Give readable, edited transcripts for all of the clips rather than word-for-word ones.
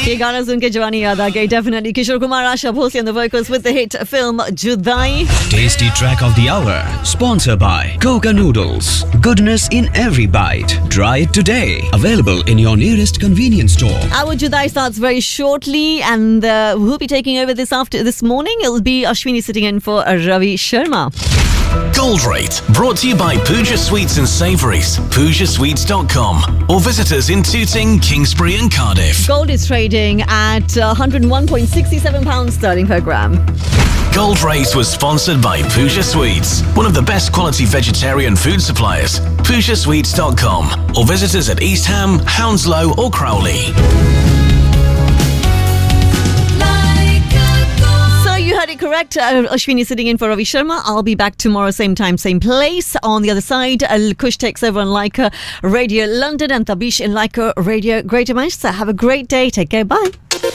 ये गाना सुन के जवानी याद आ गई. Definitely Kishore Kumar, Asha Bhosle and the vocals with the hit film Judai. Tasty track of the hour, sponsored by Coca Noodles. Goodness in every bite. Try it today. Available in your nearest convenience store. Our Judai starts very shortly, and who'll be taking over this morning? It'll be Ashwini sitting in for Ravi Sharma. Gold Rate, brought to you by Pooja Sweets and Savouries, PoojaSweets.com, or visit us in Tooting, Kingsbury and Cardiff. Gold is trading at £101.67 sterling per gram. Gold Rate was sponsored by Pooja Sweets, one of the best quality vegetarian food suppliers. PoojaSweets.com, or visit us at East Ham, Hounslow or Crowley. You heard it correct. Ashwini sitting in for Ravi Sharma. I'll be back tomorrow, same time, same place. On the other side, Kush takes over on Leica Radio London and Tabish in Leica Radio Greater Manchester. Have a great day. Take care. Bye.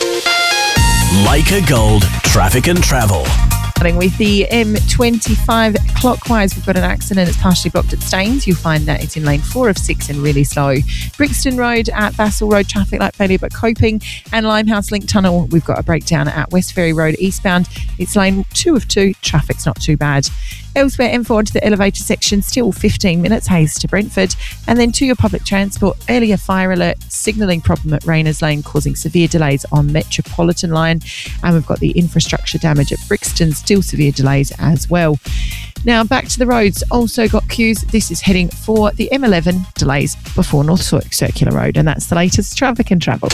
Leica Gold, traffic and travel. With the M25 clockwise, we've got an accident. It's partially blocked at Staines. You'll find that it's in lane 4 of 6 and really slow. Brixton Road at Vassal Road, traffic light failure but coping. And Limehouse Link Tunnel, we've got a breakdown at West Ferry Road eastbound. It's lane 2 of 2. Traffic's not too bad. Elsewhere, M4 to the elevator section, still 15 minutes, Hayes to Brentford. And then to your public transport, earlier fire alert, signalling problem at Rayners Lane causing severe delays on Metropolitan Line. And we've got the infrastructure damage at Brixton, still severe delays as well. Now back to the roads, also got queues. This is heading for the M11, delays before North Circular Road. And that's the latest traffic and travel.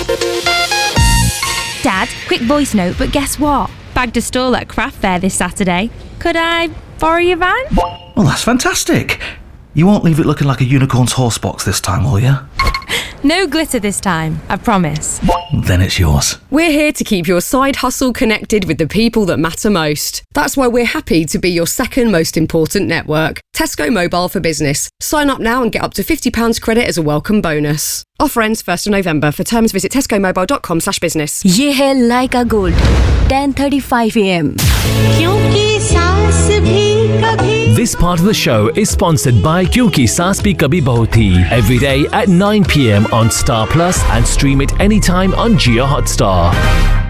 Dad, quick voice note, but guess what? Bagged a stall at Craft Fair this Saturday. Could I borrow your van? Well, that's fantastic. You won't leave it looking like a unicorn's horse box this time, will you? No glitter this time, I promise. Then it's yours. We're here to keep your side hustle connected with the people that matter most. That's why we're happy to be your second most important network. Tesco Mobile for Business. Sign up now and get up to £50 credit as a welcome bonus. Offer ends 1st of November. For terms, visit tescomobile.com/business. ये है Leica Gold, 10:35 AM. This part of the show is sponsored by Kyunki Saas Bhi Kabhi Bahu Thi. Every day at 9 PM on Star Plus and stream it anytime on Jio Hotstar.